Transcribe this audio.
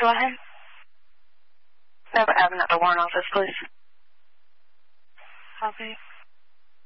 Go ahead. Have an at the warrant office, please. Copy.